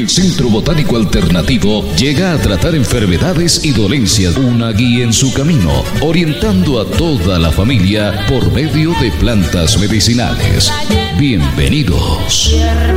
El Centro Botánico Alternativo llega a tratar enfermedades y dolencias, una guía en su camino, orientando a toda la familia por medio de plantas medicinales. Bienvenidos.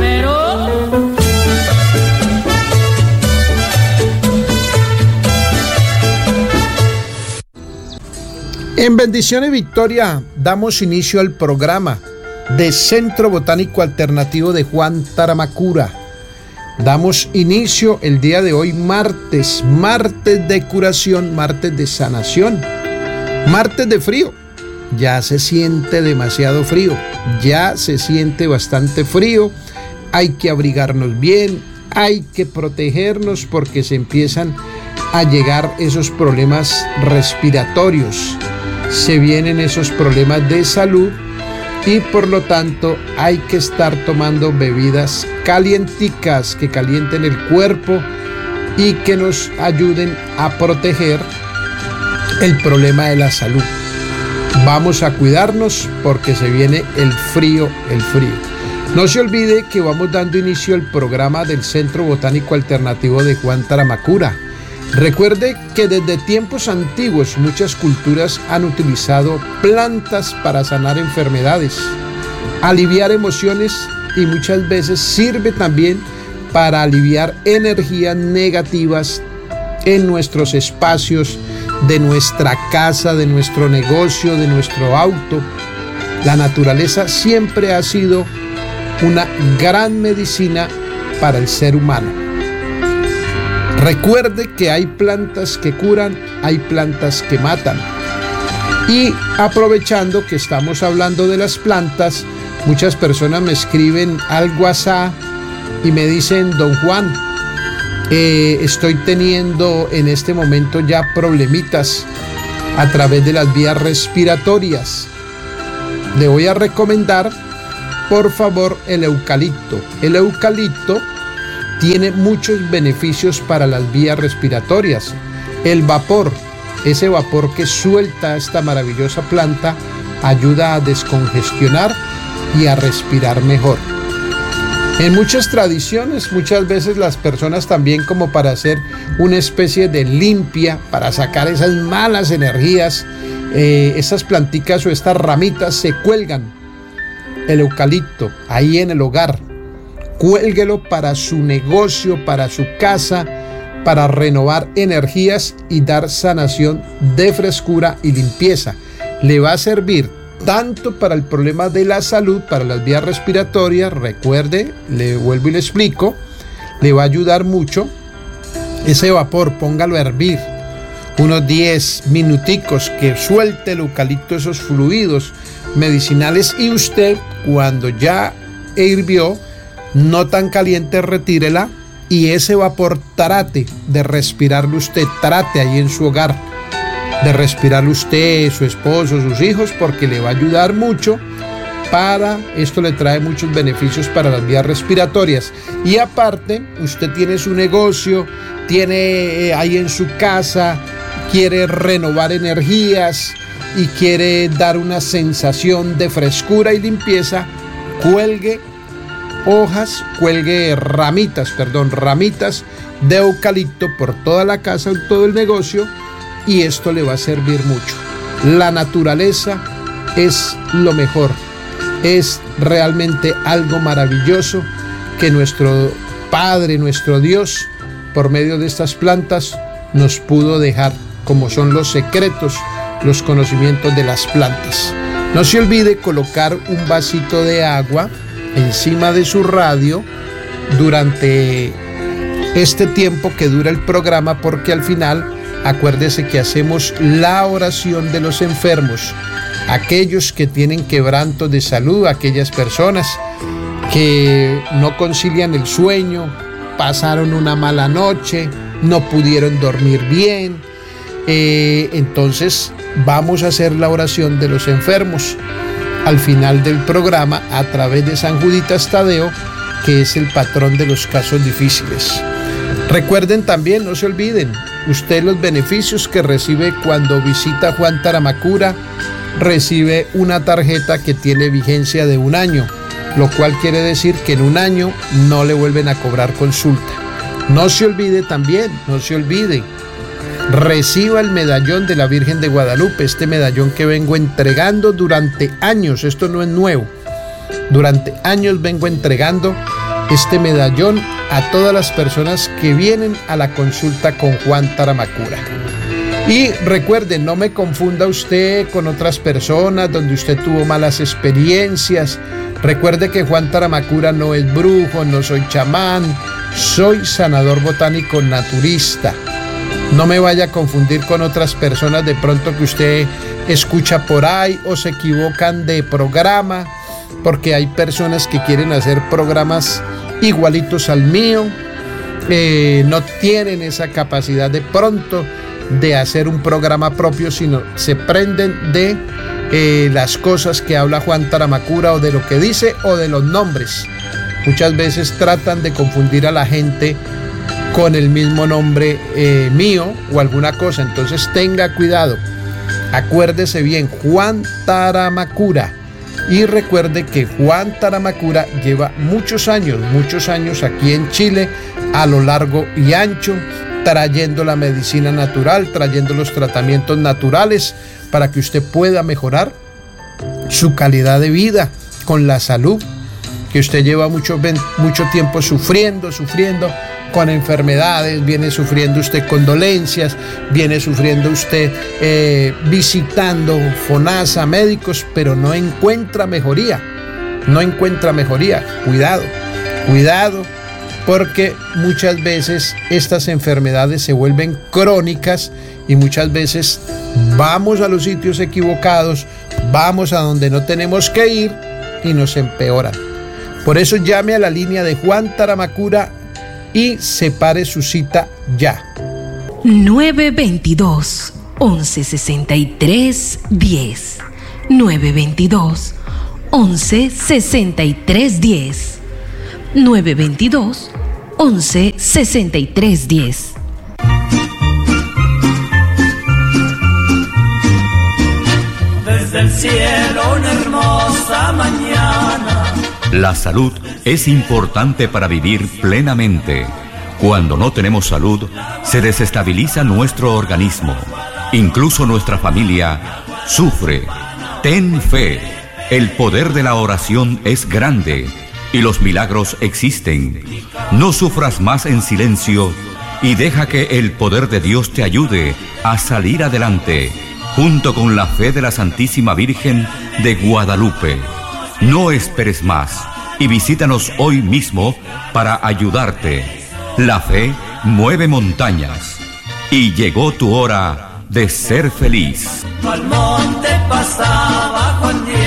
En bendición y victoria damos inicio al programa de Centro Botánico Alternativo de Juan Taramacura. Damos inicio el día de hoy, martes de curación, martes de sanación, martes de frío. Ya se siente demasiado frío, ya se siente bastante frío. Hay que abrigarnos bien, hay que protegernos porque se empiezan a llegar esos problemas respiratorios. Se vienen esos problemas de salud y por lo tanto hay que estar tomando bebidas calienticas que calienten el cuerpo y que nos ayuden a proteger el problema de la salud. Vamos a cuidarnos porque se viene el frío. No se olvide que vamos dando inicio al programa del Centro Botánico Alternativo de Juan Taramacura. Recuerde que desde tiempos antiguos muchas culturas han utilizado plantas para sanar enfermedades, aliviar emociones y muchas veces sirve también para aliviar energías negativas en nuestros espacios, de nuestra casa, de nuestro negocio, de nuestro auto. La naturaleza siempre ha sido una gran medicina para el ser humano. Recuerde que hay plantas que curan, hay plantas que matan. Y aprovechando que estamos hablando de las plantas, muchas personas me escriben al WhatsApp y me dicen: don Juan, estoy teniendo en este momento ya problemitas a través de las vías respiratorias. Le voy a recomendar, por favor, el eucalipto. El eucalipto tiene muchos beneficios para las vías respiratorias. El vapor, ese vapor que suelta esta maravillosa planta, ayuda a descongestionar y a respirar mejor. En muchas tradiciones, muchas veces las personas también, como para hacer una especie de limpia, para sacar esas malas energías, esas planticas o estas ramitas se cuelgan el eucalipto ahí en el hogar. Cuélguelo para su negocio, para su casa, para renovar energías y dar sanación de frescura y limpieza. Le va a servir tanto para el problema de la salud, para las vías respiratorias. Recuerde, le vuelvo y le explico, le va a ayudar mucho. Ese vapor, póngalo a hervir unos 10 minuticos, que suelte el eucalipto esos fluidos medicinales, y usted, cuando ya hirvió, no tan caliente, retírela y ese vapor trate de respirarlo usted, trate ahí en su hogar de respirarlo usted, su esposo, sus hijos, porque le va a ayudar mucho. Para esto le trae muchos beneficios para las vías respiratorias. Y aparte, usted tiene su negocio, tiene ahí en su casa, quiere renovar energías y quiere dar una sensación de frescura y limpieza, cuelgue ramitas de eucalipto por toda la casa, todo el negocio, y esto le va a servir mucho. La naturaleza es lo mejor, es realmente algo maravilloso que nuestro Padre, nuestro Dios, por medio de estas plantas nos pudo dejar, como son los secretos, los conocimientos de las plantas. No se olvide colocar un vasito de agua encima de su radio durante este tiempo que dura el programa, porque al final acuérdese que hacemos la oración de los enfermos, aquellos que tienen quebrantos de salud, aquellas personas que no concilian el sueño, pasaron una mala noche, no pudieron dormir bien. Entonces vamos a hacer la oración de los enfermos al final del programa a través de San Juditas Tadeo, que es el patrón de los casos difíciles. Recuerden también, no se olviden, usted los beneficios que recibe cuando visita Juan Taramacura. Recibe una tarjeta que tiene vigencia de 1 año. lo cual quiere decir que en un año no le vuelven a cobrar consulta. No se olvide también, reciba el medallón de la Virgen de Guadalupe, este medallón que vengo entregando durante años, esto no es nuevo, durante años vengo entregando este medallón a todas las personas que vienen a la consulta con Juan Taramacura. Y recuerden, no me confunda usted con otras personas donde usted tuvo malas experiencias. Recuerde que Juan Taramacura no es brujo, no soy chamán, soy sanador botánico naturista. No me vaya a confundir con otras personas de pronto que usted escucha por ahí o se equivocan de programa, porque hay personas que quieren hacer programas igualitos al mío, no tienen esa capacidad de pronto de hacer un programa propio, sino se prenden de las cosas que habla Juan Taramacura o de lo que dice o de los nombres. Muchas veces tratan de confundir a la gente con el mismo nombre mío o alguna cosa, entonces tenga cuidado, acuérdese bien, Juan Taramacura. Y recuerde que Juan Taramacura lleva muchos años aquí en Chile, a lo largo y ancho, trayendo la medicina natural, trayendo los tratamientos naturales para que usted pueda mejorar su calidad de vida con la salud, que usted lleva mucho tiempo sufriendo con enfermedades, viene sufriendo usted con dolencias, viene sufriendo usted visitando FONASA, médicos, pero no encuentra mejoría. Cuidado, porque muchas veces estas enfermedades se vuelven crónicas y muchas veces vamos a los sitios equivocados, vamos a donde no tenemos que ir y nos empeoran. Por eso llame a la línea de Juan Taramacura y separe su cita ya. 922-1163-10. 922-1163-10. 922-1163-10. Desde el cielo una hermosa mañana. La salud es importante para vivir plenamente. Cuando no tenemos salud, se desestabiliza nuestro organismo. Incluso nuestra familia sufre. Ten fe. El poder de la oración es grande y los milagros existen. No sufras más en silencio y deja que el poder de Dios te ayude a salir adelante, junto con la fe de la Santísima Virgen de Guadalupe. No esperes más y visítanos hoy mismo para ayudarte. La fe mueve montañas y llegó tu hora de ser feliz. Al monte pasaba Juan Diego.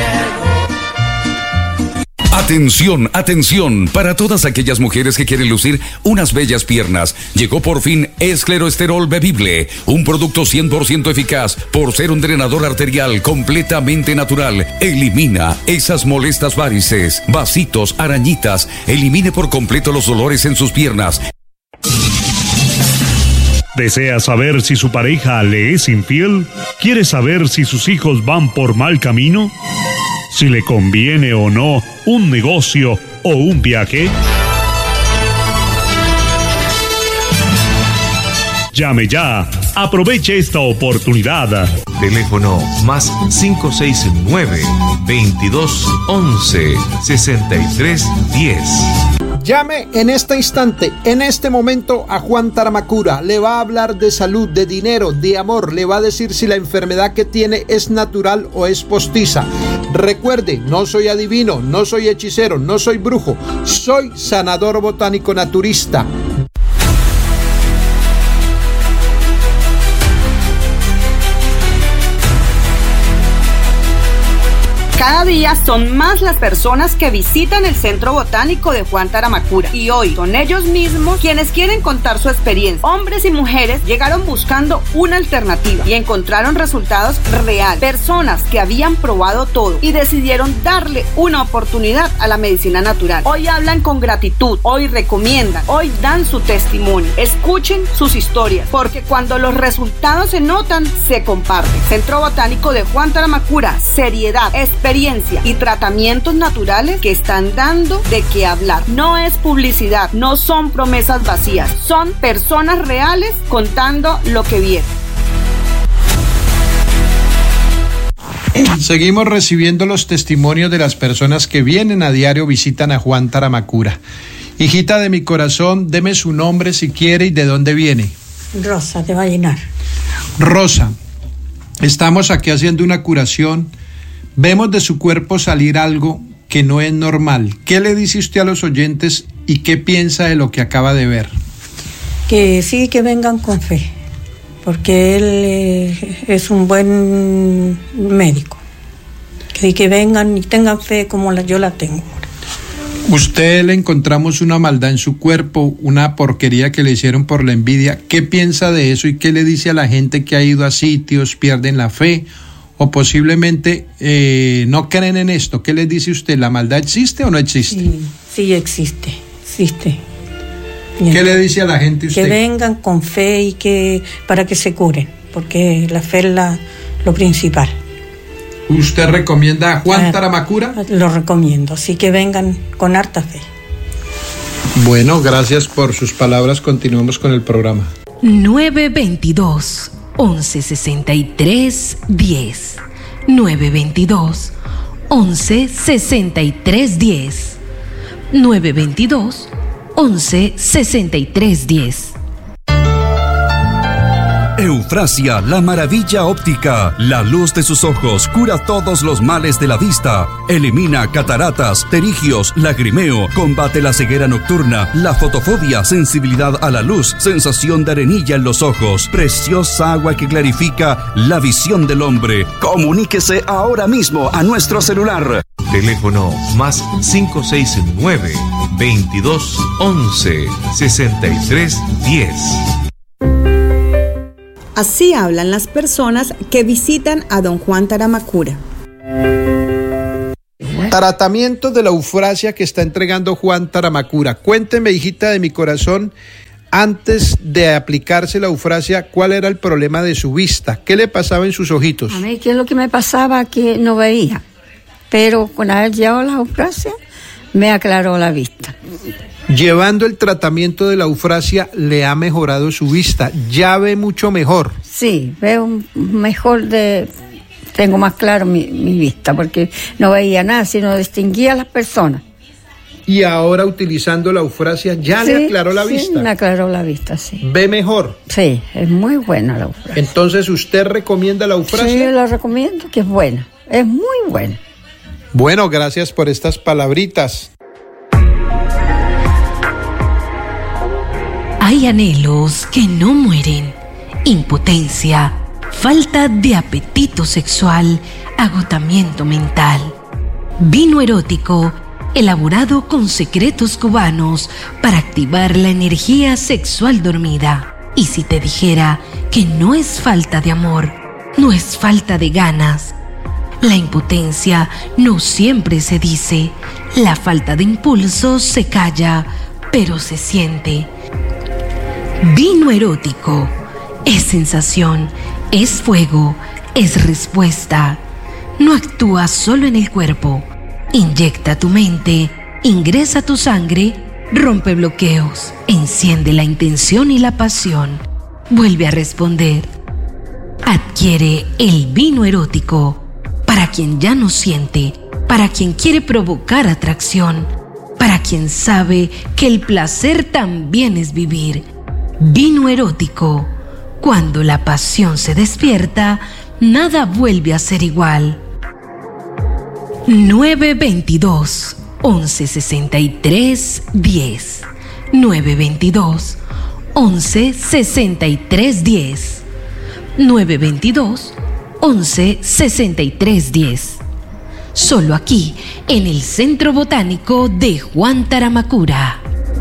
Atención, atención, para todas aquellas mujeres que quieren lucir unas bellas piernas. Llegó por fin Escleroesterol Bebible, un producto 100% eficaz por ser un drenador arterial completamente natural. Elimina esas molestas varices, vasitos, arañitas. Elimine por completo los dolores en sus piernas. ¿Desea saber si su pareja le es infiel? ¿Quiere saber si sus hijos van por mal camino? ¿Si le conviene o no un negocio o un viaje? Llame ya. Aproveche esta oportunidad. Teléfono más 569-2211-6310. Llame en este instante, en este momento a Juan Taramacura. Le va a hablar de salud, de dinero, de amor. Le va a decir si la enfermedad que tiene es natural o es postiza. Recuerde, no soy adivino, no soy hechicero, no soy brujo. Soy sanador botánico naturista. Cada día son más las personas que visitan el Centro Botánico de Juan Taramacura y hoy son ellos mismos quienes quieren contar su experiencia. Hombres y mujeres llegaron buscando una alternativa y encontraron resultados reales. Personas que habían probado todo y decidieron darle una oportunidad a la medicina natural. Hoy hablan con gratitud, hoy recomiendan, hoy dan su testimonio. Escuchen sus historias, porque cuando los resultados se notan, se comparten. Centro Botánico de Juan Taramacura, seriedad, experiencia experiencia y tratamientos naturales que están dando de qué hablar. No es publicidad, no son promesas vacías, son personas reales contando lo que vieron. Seguimos recibiendo los testimonios de las personas que vienen a diario, visitan a Juan Taramacura. Hijita de mi corazón, deme su nombre si quiere y de dónde viene. Rosa de Vallenar. Rosa, estamos aquí haciendo una curación. Vemos de su cuerpo salir algo que no es normal. ¿Qué le dice usted a los oyentes y qué piensa de lo que acaba de ver? Que sí, que vengan con fe, porque él es un buen médico. Que vengan y tengan fe como yo la tengo. Usted le encontramos una maldad en su cuerpo, una porquería que le hicieron por la envidia. ¿Qué piensa de eso y qué le dice a la gente que ha ido a sitios, pierden la fe o posiblemente no creen en esto? ¿Qué les dice usted? ¿La maldad existe o no existe? Sí existe. ¿Qué le dice a la gente usted? Que vengan con fe y para que se curen, porque la fe es lo principal. ¿Usted recomienda a Juan Taramacura? Lo recomiendo, así que vengan con harta fe. Bueno, gracias por sus palabras. Continuemos con el programa. 922-1163-10. 922-1163-10. 922-1163-10. Eufrasia, la maravilla óptica. La luz de sus ojos cura todos los males de la vista. Elimina cataratas, pterigios, lagrimeo. Combate la ceguera nocturna, la fotofobia, sensibilidad a la luz, sensación de arenilla en los ojos. Preciosa agua que clarifica la visión del hombre. Comuníquese ahora mismo a nuestro celular. Teléfono más 569-2211-6310. Así hablan las personas que visitan a don Juan Taramacura. Tratamiento de la eufrasia que está entregando Juan Taramacura. Cuénteme, hijita de mi corazón, antes de aplicarse la eufrasia, ¿cuál era el problema de su vista? ¿Qué le pasaba en sus ojitos? A mí, ¿qué es lo que me pasaba? Que no veía, pero con haber llevado la eufrasia, me aclaró la vista. Llevando el tratamiento de la eufrasia, le ha mejorado su vista. Ya ve mucho mejor. Sí, veo mejor, tengo más claro mi vista, porque no veía nada, sino distinguía a las personas. Y ahora utilizando la eufrasia, ¿ya le aclaró la vista? Sí, me aclaró la vista, sí. ¿Ve mejor? Sí, es muy buena la eufrasia. Entonces, ¿usted recomienda la eufrasia? Sí, yo la recomiendo, que es buena, es muy buena. Bueno, gracias por estas palabritas. Hay anhelos que no mueren, impotencia, falta de apetito sexual, agotamiento mental. Vino erótico, elaborado con secretos cubanos para activar la energía sexual dormida. Y si te dijera que no es falta de amor, no es falta de ganas. La impotencia no siempre se dice, la falta de impulso se calla, pero se siente. Vino erótico, es sensación, es fuego, es respuesta. No actúa solo en el cuerpo, inyecta tu mente, ingresa tu sangre, rompe bloqueos, enciende la intención y la pasión, vuelve a responder. Adquiere el vino erótico para quien ya no siente, para quien quiere provocar atracción, para quien sabe que el placer también es vivir. Vino erótico. Cuando la pasión se despierta, nada vuelve a ser igual. 922-1163-10. 922-1163-10. 922-1163-10. Solo aquí, en el Centro Botánico de Juan Taramacura.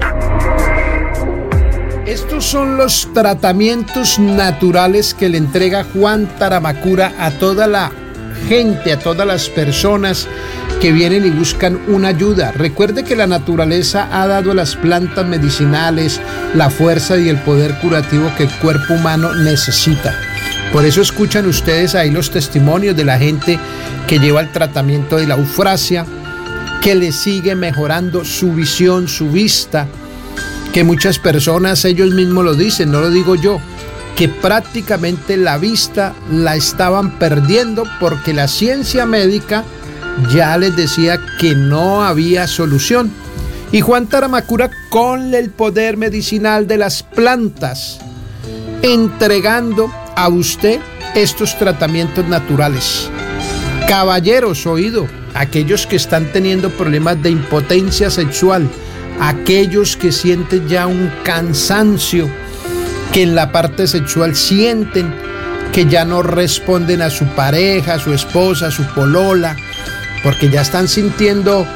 Estos son los tratamientos naturales que le entrega Juan Taramacura a toda la gente, a todas las personas que vienen y buscan una ayuda. Recuerde que la naturaleza ha dado a las plantas medicinales la fuerza y el poder curativo que el cuerpo humano necesita. Por eso escuchan ustedes ahí los testimonios de la gente que lleva el tratamiento de la eufrasia, que le sigue mejorando su visión, su vista, que muchas personas, ellos mismos lo dicen, no lo digo yo, que prácticamente la vista la estaban perdiendo porque la ciencia médica ya les decía que no había solución. Y Juan Taramacura, con el poder medicinal de las plantas, entregando a usted estos tratamientos naturales. Caballeros, oído, aquellos que están teniendo problemas de impotencia sexual, aquellos que sienten ya un cansancio, que en la parte sexual sienten que ya no responden a su pareja, a su esposa, a su polola, porque ya están sintiendo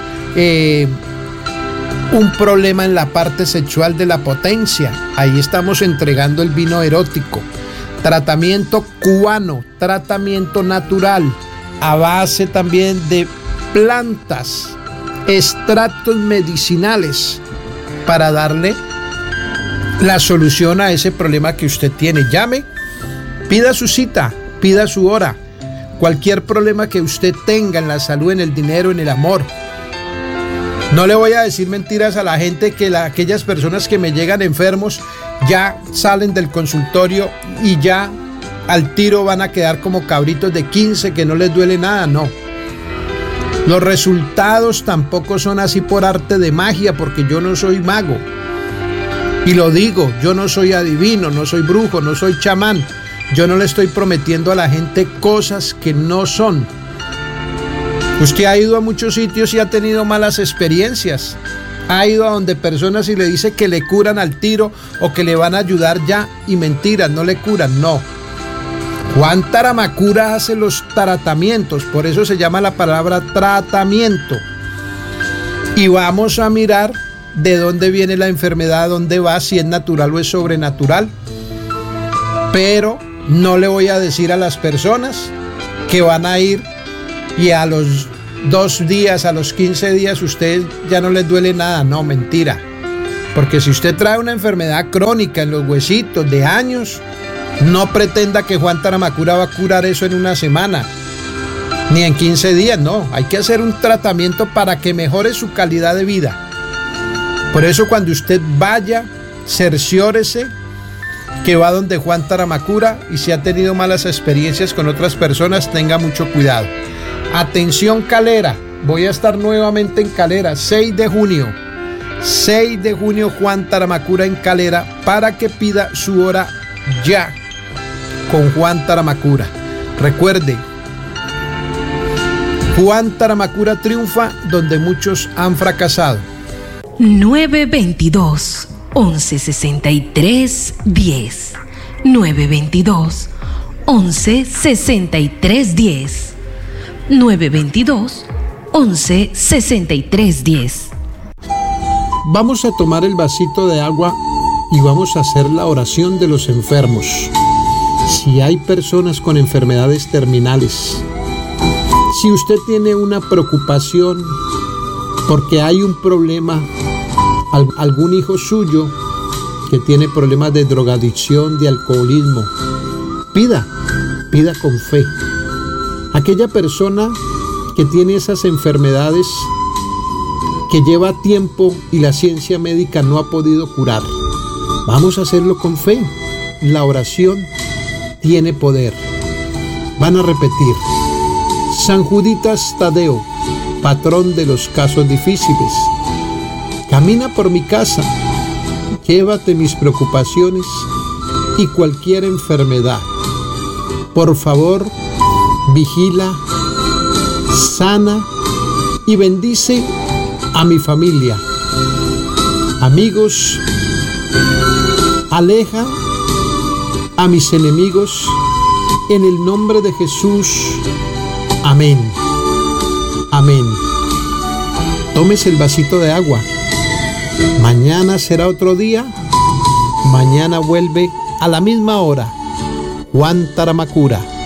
un problema en la parte sexual de la potencia. Ahí estamos entregando el vino erótico. Tratamiento cubano, tratamiento natural, a base también de plantas, extractos medicinales, para darle la solución a ese problema que usted tiene. Llame, pida su cita, pida su hora. Cualquier problema que usted tenga en la salud, en el dinero, en el amor. No le voy a decir mentiras a la gente que aquellas personas que me llegan enfermos ya salen del consultorio y ya al tiro van a quedar como cabritos de 15 que no les duele nada, no. Los resultados tampoco son así por arte de magia, porque yo no soy mago. Y lo digo, yo no soy adivino, no soy brujo, no soy chamán. Yo no le estoy prometiendo a la gente cosas que no son. Usted ha ido a muchos sitios y ha tenido malas experiencias. Ha ido a donde personas y le dice que le curan al tiro o que le van a ayudar ya, y mentiras, no le curan, no. Juan Taramacura hace los tratamientos, por eso se llama la palabra tratamiento. Y vamos a mirar de dónde viene la enfermedad, dónde va, si es natural o es sobrenatural. Pero no le voy a decir a las personas que van a ir y a los 2 días, a los 15 días, ustedes ya no les duele nada. No, mentira. Porque si usted trae una enfermedad crónica en los huesitos de años, no pretenda que Juan Taramacura va a curar eso en una semana, ni en 15 días, no. Hay que hacer un tratamiento para que mejore su calidad de vida. Por eso cuando usted vaya, cerciórese que va donde Juan Taramacura, y si ha tenido malas experiencias con otras personas, tenga mucho cuidado. Atención Calera, voy a estar nuevamente en Calera, 6 de junio. 6 de junio Juan Taramacura en Calera, para que pida su hora ya con Juan Taramacura. Recuerde, Juan Taramacura triunfa donde muchos han fracasado. 922-1163-10. 922-1163-10. 922-1163-10. Vamos a tomar el vasito de agua y vamos a hacer la oración de los enfermos. Si hay personas con enfermedades terminales, si usted tiene una preocupación porque hay un problema, algún hijo suyo que tiene problemas de drogadicción, de alcoholismo, pida con fe. Aquella persona que tiene esas enfermedades que lleva tiempo y la ciencia médica no ha podido curar, vamos a hacerlo con fe. La oración tiene poder. Van a repetir: San Juditas Tadeo, patrón de los casos difíciles, camina por mi casa, llévate mis preocupaciones y cualquier enfermedad. Por favor, vigila, sana y bendice a mi familia. Amigos, aleja a mis enemigos en el nombre de Jesús. Amén. Amén. Tómese el vasito de agua. Mañana será otro día. Mañana vuelve a la misma hora Juan Taramacura.